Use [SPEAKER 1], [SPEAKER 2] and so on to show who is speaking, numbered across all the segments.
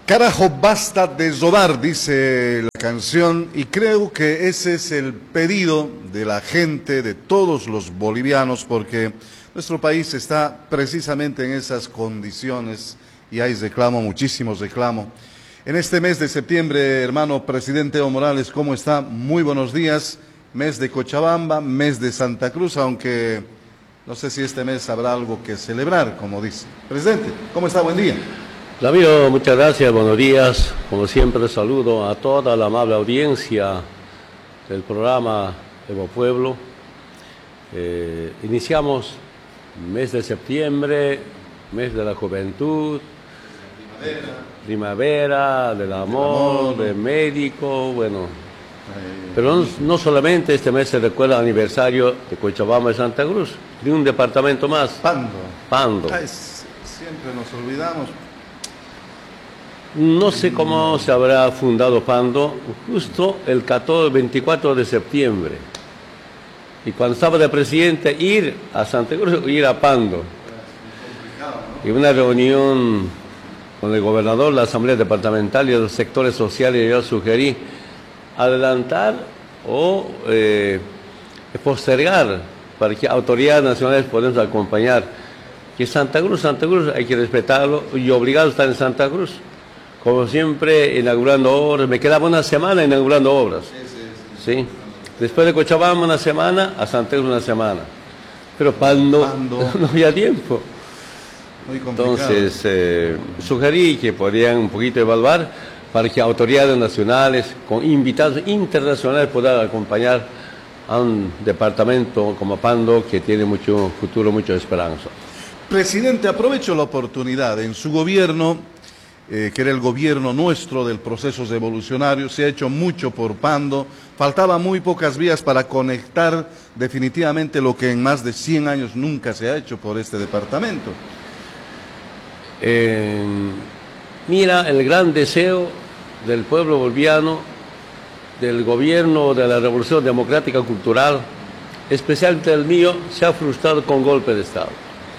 [SPEAKER 1] Carajo, basta de rodar, dice la canción, y creo que ese es el pedido de la gente, de todos los bolivianos, porque nuestro país está precisamente en esas condiciones y hay reclamo, muchísimos reclamos. En este mes de septiembre, hermano presidente Evo Morales, ¿cómo está? Muy buenos días. Mes de Cochabamba, mes de Santa Cruz, aunque no sé si este mes habrá algo que celebrar, como dice. Presidente, ¿cómo está? Buen día.
[SPEAKER 2] Ramiro, muchas gracias, buenos días. Como siempre, saludo a toda la amable audiencia del programa Evo Pueblo. Iniciamos mes de septiembre, mes de la juventud, primavera, del amor, del médico, bueno. Pero no solamente este mes se recuerda el aniversario de Cochabamba y Santa Cruz, de un departamento más. Pando.
[SPEAKER 1] Siempre nos olvidamos.
[SPEAKER 2] No sé cómo se habrá fundado Pando, justo el 24 de septiembre. Y cuando estaba de presidente, ir a Santa Cruz, ir a Pando. Y una reunión con el gobernador, la asamblea departamental y los sectores sociales, yo sugerí adelantar o postergar para que autoridades nacionales puedan acompañar. Que Santa Cruz hay que respetarlo y obligado a estar en Santa Cruz. Como siempre, inaugurando obras. Me quedaba una semana inaugurando obras. Sí. Después de Cochabamba una semana, a Santa Cruz una semana. Pero Pando no había tiempo.
[SPEAKER 1] Muy complicado.
[SPEAKER 2] Entonces, sugerí que podrían un poquito evaluar para que autoridades nacionales, con invitados internacionales, puedan acompañar a un departamento como Pando que tiene mucho futuro, mucha esperanza.
[SPEAKER 1] Presidente, aprovecho la oportunidad. En su gobierno, que era el gobierno nuestro del proceso revolucionario, se ha hecho mucho por Pando. Faltaba muy pocas vías para conectar definitivamente lo que en más de 100 años nunca se ha hecho por este departamento.
[SPEAKER 2] Mira, el gran deseo del pueblo boliviano, del gobierno de la Revolución Democrática Cultural, especialmente el mío, se ha frustrado con golpe de Estado.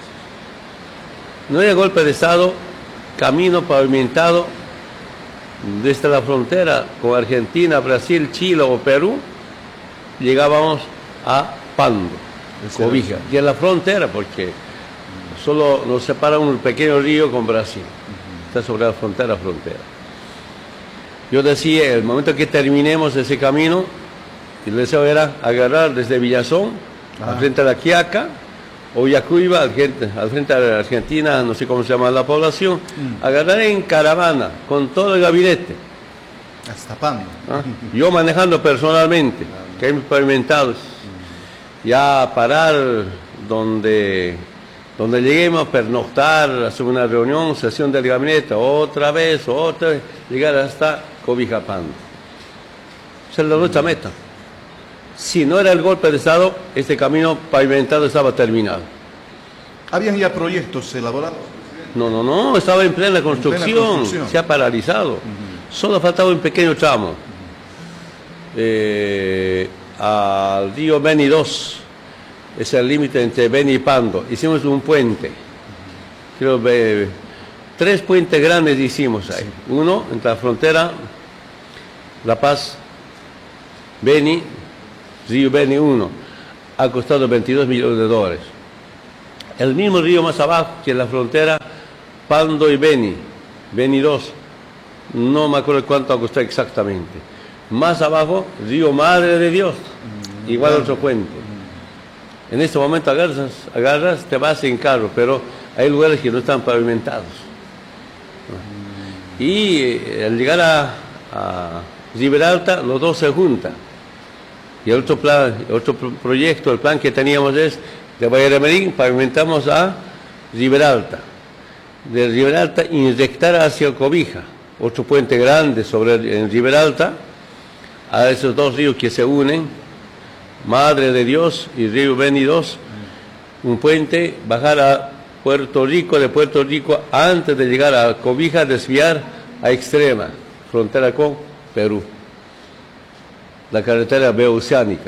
[SPEAKER 2] No hay golpe de Estado, camino pavimentado desde la frontera con Argentina, Brasil, Chile o Perú, llegábamos a Pando, Cobija, y en la frontera, porque solo nos separa un pequeño río con Brasil, está sobre la frontera. Yo decía, el momento que terminemos ese camino, el deseo era agarrar desde Villazón, al frente de la Quiaca, o Yacuiba, al frente de la Argentina, no sé cómo se llama la población, agarrar en caravana, con todo el gabinete.
[SPEAKER 1] Hasta Pando.
[SPEAKER 2] Yo manejando personalmente, que hay pavimentados, ya parar donde lleguemos, pernoctar, hacer una reunión, sesión del gabinete, otra vez, llegar hasta Cobija Pando. Esa es la nuestra meta. Si no era el golpe de Estado, este camino pavimentado estaba terminado.
[SPEAKER 1] ¿Habían ya proyectos elaborados?
[SPEAKER 2] No, estaba en plena construcción, se ha paralizado. Solo faltaba un pequeño tramo. Al río Beni 2, es el límite entre Beni y Pando. Hicimos un puente. Creo que 3 puentes grandes hicimos ahí. Uno entre la frontera, La Paz, Beni, río Beni 1, ha costado $22 millones. El mismo río más abajo que la frontera, Pando y Beni 2, no me acuerdo cuánto ha costado exactamente. Más abajo, río Madre de Dios, igual otro puente. En este momento agarras, te vas en carro, pero hay lugares que no están pavimentados. Y al llegar a Riberalta, los dos se juntan. Y el otro proyecto, el plan que teníamos es, de Valladolid pavimentamos a Riberalta. De Riberalta inyectar hacia Cobija, otro puente grande en Riberalta, a esos dos ríos que se unen, Madre de Dios y río Beni 2, un puente, bajar a Puerto Rico, de Puerto Rico, antes de llegar a Cobija, desviar a Extrema, frontera con Perú. La carretera bioceánica.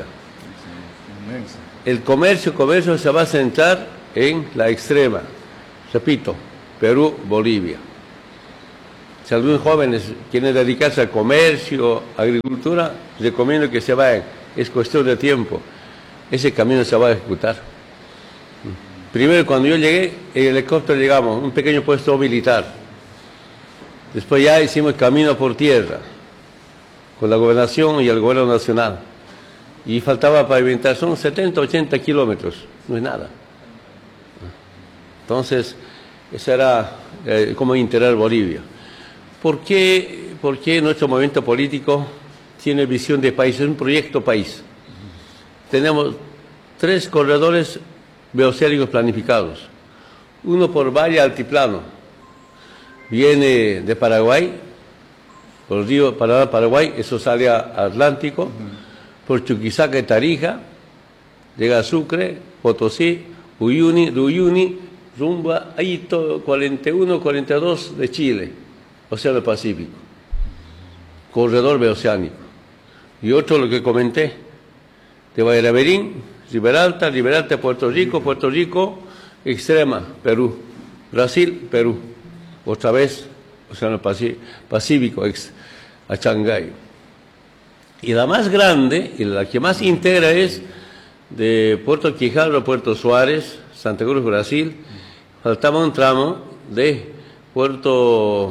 [SPEAKER 2] El comercio se va a centrar en la Extrema, repito, Perú, Bolivia. Si algunos jóvenes quieren dedicarse al comercio, agricultura, recomiendo que se vayan. Es cuestión de tiempo. Ese camino se va a ejecutar. Primero, cuando yo llegué, en helicóptero llegamos, un pequeño puesto militar. Después ya hicimos camino por tierra, con la gobernación y el gobierno nacional. Y faltaba pavimentar, son 70, 80 kilómetros, no es nada. Entonces, eso era como integrar Bolivia. ¿Por qué nuestro movimiento político tiene visión de país? Es un proyecto país. Tenemos 3 corredores bioceánicos planificados. Uno por valle altiplano. Viene de Paraguay, por el río Paraguay, eso sale a Atlántico, por Chuquisaca y Tarija, llega a Sucre, Potosí, Uyuni, rumbo a Hito 41, 42 de Chile, Océano Pacífico. Corredor bioceánico. Y otro, lo que comenté, de Guayaberín, Riberalta, Puerto Rico, Extrema, Perú, Brasil, Perú. Otra vez, Océano Pacífico, a Shanghái. Y la más grande, y la que más integra es de Puerto Quijarro a Puerto Suárez, Santa Cruz, Brasil. Faltaba un tramo de Puerto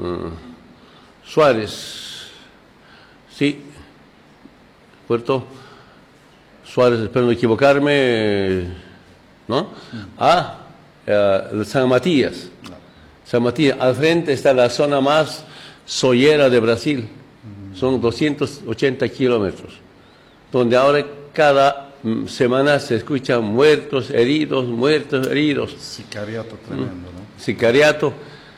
[SPEAKER 2] Suárez, sí, Puerto Suárez, espero no equivocarme, ¿no? A San Matías. San Matías, al frente está la zona más soyera de Brasil, son 280 kilómetros, donde ahora cada semana se escuchan muertos, heridos.
[SPEAKER 1] Sicariato tremendo, ¿no?
[SPEAKER 2] Sicariato.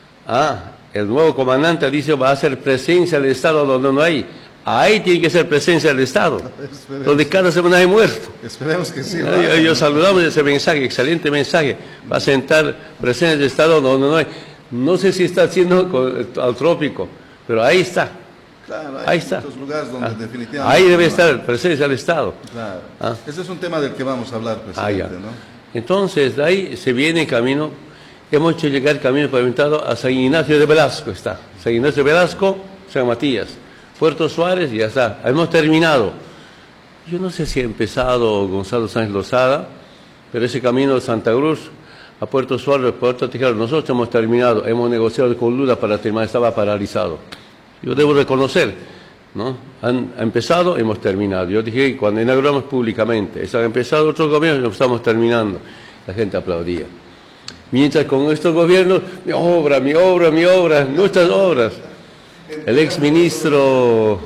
[SPEAKER 2] El nuevo comandante dice va a hacer presencia del Estado donde no hay. Ahí tiene que ser presencia del Estado, donde cada semana hay muerto.
[SPEAKER 1] Esperemos que sí.
[SPEAKER 2] Yo saludamos ese mensaje, excelente mensaje. Va a sentar presencia del Estado donde no hay. No sé si está haciendo al trópico, pero ahí está.
[SPEAKER 1] Claro,
[SPEAKER 2] ahí está.
[SPEAKER 1] Muchos lugares donde definitivamente...
[SPEAKER 2] Ahí debe estar presencia del Estado.
[SPEAKER 1] Claro. Ese es un tema del que vamos a hablar, presidente, ¿no?
[SPEAKER 2] Entonces, de ahí se viene camino. Hemos hecho llegar camino pavimentado a San Ignacio de Velasco, está. San Ignacio de Velasco, San Matías. Puerto Suárez, y ya está. Hemos terminado. Yo no sé si ha empezado Gonzalo Sánchez Lozada, pero ese camino de Santa Cruz a Puerto Suárez, Puerto Tijaro, nosotros hemos terminado. Hemos negociado con Lula para terminar, estaba paralizado. Yo debo reconocer, ¿no? Han empezado, hemos terminado. Yo dije, cuando inauguramos públicamente, han empezado otros gobiernos, lo estamos terminando. La gente aplaudía. Mientras con estos gobiernos, mi obra, nuestras obras. El exministro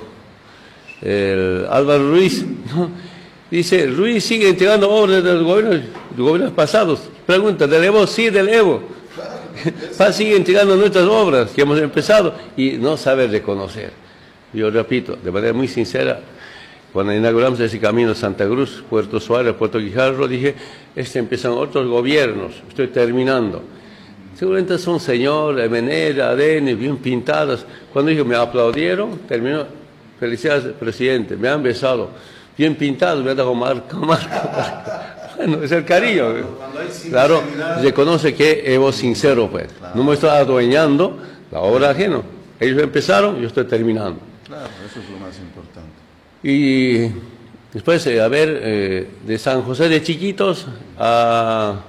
[SPEAKER 2] Álvaro Ruiz, ¿no? Dice, Ruiz sigue entregando obras de los gobiernos pasados. Pregunta, ¿del Evo? Sí, del Evo. Sigue entregando nuestras obras que hemos empezado y no sabe reconocer. Yo repito, de manera muy sincera, cuando inauguramos ese camino Santa Cruz, Puerto Suárez, Puerto Quijarro, dije, empiezan otros gobiernos, estoy terminando. Seguramente son señores, Menera, ADN, bien pintadas. Cuando dije, me aplaudieron, terminó, felicidades, presidente, me han besado, bien pintados, me han dado marca. Bueno, es el cariño. Claro, reconoce que Evo sincero, pues. Claro. No me estoy adueñando la obra ajena. Ellos empezaron, yo estoy terminando.
[SPEAKER 1] Claro, eso es lo más importante.
[SPEAKER 2] Y después, de San José de Chiquitos a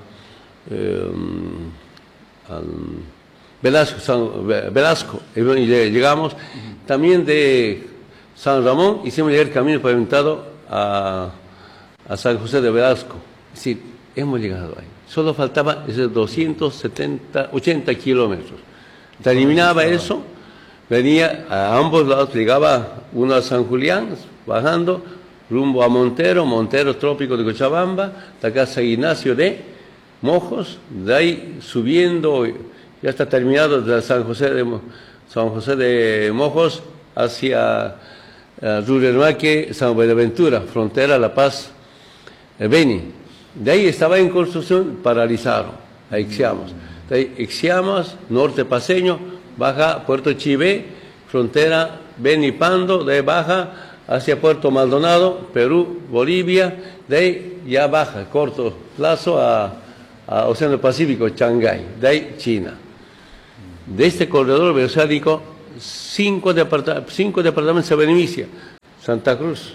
[SPEAKER 2] Velasco, y llegamos. También de San Ramón hicimos llegar el camino pavimentado a San José de Velasco. Es decir, hemos llegado ahí. Solo faltaba esos 80 kilómetros. Terminaba eso, venía a ambos lados, llegaba uno a San Julián, bajando, rumbo a Montero, trópico de Cochabamba, de acá San Ignacio de Mojos, de ahí subiendo, ya está terminado de San José de Mojos hacia Rurermaque, San Buenaventura, frontera La Paz, Beni. De ahí estaba en construcción, paralizaron, a Ixiamos. De ahí Ixiamos, norte paseño, baja Puerto Chivé, frontera Beni Pando, de ahí baja hacia Puerto Maldonado, Perú, Bolivia, de ahí ya baja, corto plazo a Océano Pacífico, Shanghái, de ahí China. De este corredor bioceánico cinco departamentos se benefician. Santa Cruz,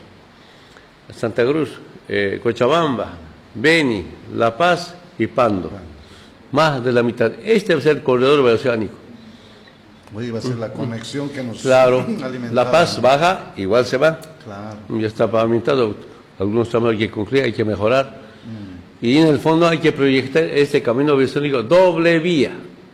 [SPEAKER 2] Cochabamba, Beni, La Paz y Pando. Más de la mitad. Este va a ser el corredor oceánico.
[SPEAKER 1] Hoy va a ser la conexión que nos
[SPEAKER 2] Claro,
[SPEAKER 1] alimentaba.
[SPEAKER 2] La Paz baja, igual se va.
[SPEAKER 1] Claro.
[SPEAKER 2] Ya está pavimentado. Algunos tramos hay que concluir, hay que mejorar. Y en el fondo hay que proyectar este camino oceánico doble vía.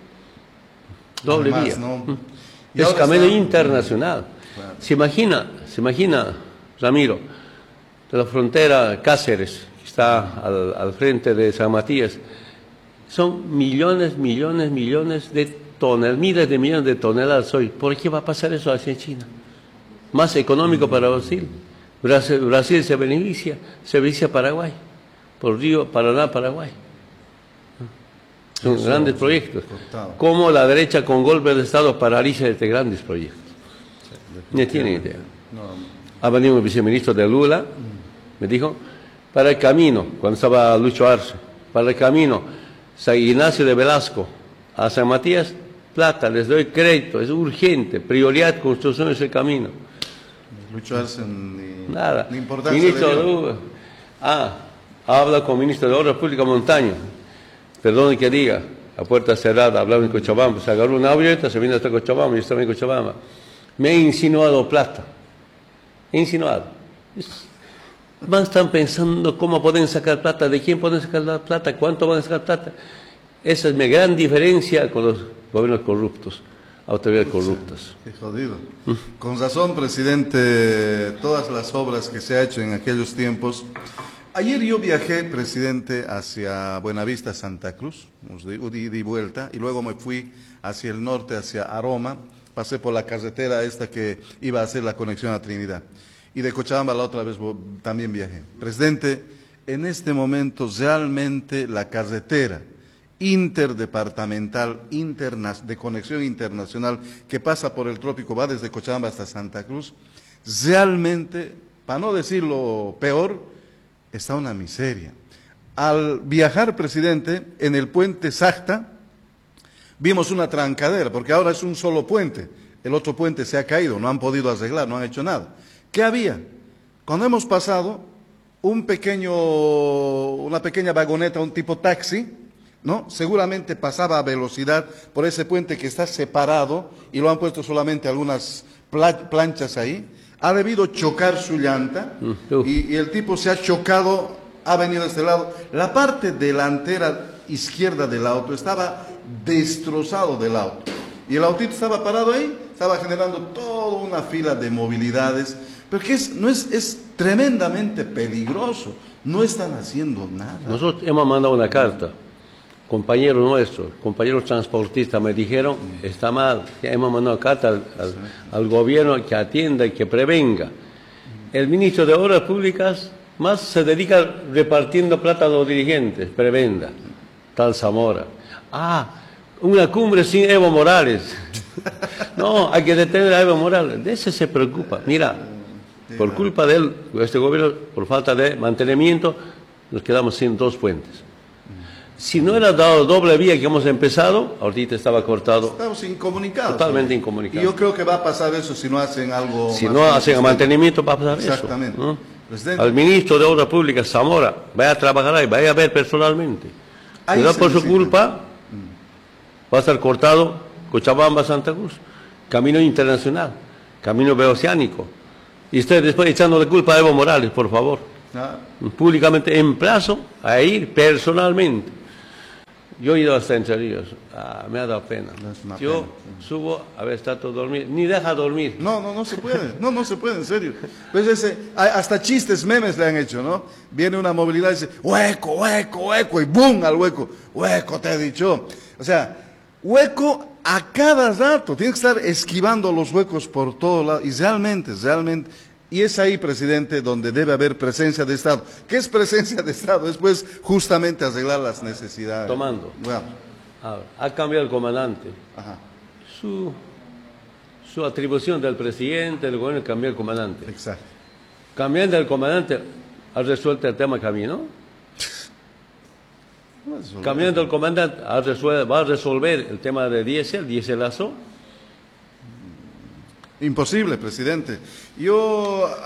[SPEAKER 2] Doble
[SPEAKER 1] Además,
[SPEAKER 2] vía.
[SPEAKER 1] ¿no? Y
[SPEAKER 2] Es
[SPEAKER 1] ahora
[SPEAKER 2] camino
[SPEAKER 1] está-
[SPEAKER 2] internacional.
[SPEAKER 1] Claro.
[SPEAKER 2] Se imagina, Ramiro, de la frontera Cáceres, que está al frente de San Matías, son millones de toneladas, miles de millones de toneladas hoy. ¿Por qué va a pasar eso hacia China? Más económico para Brasil. Brasil se beneficia Paraguay, por Río Paraná, Paraguay. Son
[SPEAKER 1] Eso,
[SPEAKER 2] grandes proyectos.
[SPEAKER 1] cortado.
[SPEAKER 2] Cómo la derecha con golpe de Estado paraliza estos grandes proyectos. No tiene idea.
[SPEAKER 1] No,
[SPEAKER 2] Ha venido el viceministro de Lula, me dijo, para el camino, cuando estaba Lucho Arce, para el camino San Ignacio de Velasco a San Matías, plata, les doy crédito, es urgente, prioridad, construcción de ese camino.
[SPEAKER 1] Lucho Arce ni,
[SPEAKER 2] Nada.
[SPEAKER 1] ni importancia
[SPEAKER 2] Ministro
[SPEAKER 1] le
[SPEAKER 2] de
[SPEAKER 1] dio.
[SPEAKER 2] Lula, habla con el ministro de Obras Públicas Montaño, perdón que diga, a puerta cerrada, hablaba en Cochabamba, se agarró una avioneta, se vino hasta Cochabamba, yo estaba en Cochabamba, me ha insinuado plata. Insinuado. Van están pensando cómo pueden sacar plata, de quién pueden sacar la plata, cuánto van a sacar plata. Esa es mi gran diferencia con los gobiernos corruptos, autoridades corruptas.
[SPEAKER 1] Qué jodido. Con razón, presidente, todas las obras que se ha hecho en aquellos tiempos. Ayer yo viajé, presidente, hacia Buenavista, Santa Cruz, di vuelta, y luego me fui hacia el norte, hacia Aroma. Pasé por la carretera esta que iba a hacer la conexión a Trinidad. Y de Cochabamba la otra vez también viajé. Presidente, en este momento realmente la carretera interdepartamental, de conexión internacional, que pasa por el trópico, va desde Cochabamba hasta Santa Cruz, realmente, para no decirlo peor, está una miseria. Al viajar, presidente, en el puente Sacta, vimos una trancadera, porque ahora es un solo puente. El otro puente se ha caído, no han podido arreglar, no han hecho nada. ¿Qué había? Cuando hemos pasado, una pequeña vagoneta, un tipo taxi, ¿no? Seguramente pasaba a velocidad por ese puente que está separado y lo han puesto solamente algunas planchas ahí. Ha debido chocar su llanta y el tipo se ha chocado, ha venido a este lado. La parte delantera izquierda del auto estaba destrozado del auto. Y el autito estaba parado ahí, estaba generando toda una fila de movilidades, porque es tremendamente peligroso. No están haciendo nada.
[SPEAKER 2] Nosotros hemos mandado una carta, compañeros nuestros, compañeros transportistas me dijeron, está mal, ya hemos mandado carta al gobierno que atienda y que prevenga. El ministro de Obras Públicas más se dedica repartiendo plata a los dirigentes, prebenda, tal Zamora. Una cumbre sin Evo Morales. No, hay que detener a Evo Morales. De ese se preocupa. Mira, por culpa de él, este gobierno, por falta de mantenimiento, nos quedamos sin 2 puentes. Si no era dado doble vía que hemos empezado, ahorita estaba cortado.
[SPEAKER 1] Estamos incomunicados.
[SPEAKER 2] Totalmente
[SPEAKER 1] Y
[SPEAKER 2] incomunicados.
[SPEAKER 1] yo creo que va a pasar eso si no hacen algo.
[SPEAKER 2] Si
[SPEAKER 1] más
[SPEAKER 2] no hacen
[SPEAKER 1] consistente.
[SPEAKER 2] mantenimiento, va a pasar
[SPEAKER 1] Exactamente.
[SPEAKER 2] eso. ¿No?
[SPEAKER 1] Presidente.
[SPEAKER 2] Al ministro de Obras Públicas, Zamora, vaya a trabajar ahí, vaya a ver personalmente.
[SPEAKER 1] Ahí
[SPEAKER 2] Pero
[SPEAKER 1] se
[SPEAKER 2] por su
[SPEAKER 1] necesita.
[SPEAKER 2] culpa, va a estar cortado Cochabamba, Santa Cruz, camino internacional, camino oceánico. Y usted después echándole culpa a Evo Morales, por favor.
[SPEAKER 1] Ah,
[SPEAKER 2] Públicamente emplazo a ir personalmente. Yo he ido hasta Entre Ríos, me ha dado pena.
[SPEAKER 1] Es una
[SPEAKER 2] Yo
[SPEAKER 1] pena.
[SPEAKER 2] subo a ver, está todo dormir, ni deja dormir.
[SPEAKER 1] no se puede. No se puede, en serio. Pues hasta chistes, memes le han hecho, ¿no? Viene una movilidad y dice, hueco, hueco, hueco, y ¡boom! Al hueco. Hueco, te he dicho. O sea, hueco a cada rato. Tienes que estar esquivando los huecos por todos lados. Y realmente. Y es ahí, presidente, donde debe haber presencia de Estado. ¿Qué es presencia de Estado? Es pues justamente arreglar las necesidades.
[SPEAKER 2] Tomando.
[SPEAKER 1] Bueno,
[SPEAKER 2] Ahora, ha cambiado el comandante.
[SPEAKER 1] ajá,
[SPEAKER 2] Su atribución del presidente, del gobierno, cambió el comandante.
[SPEAKER 1] exacto.
[SPEAKER 2] Cambiando el comandante, ¿ha resuelto el tema camino? Cambiando el comandante, va a resolver el tema de diéselazo.
[SPEAKER 1] Imposible, presidente. Yo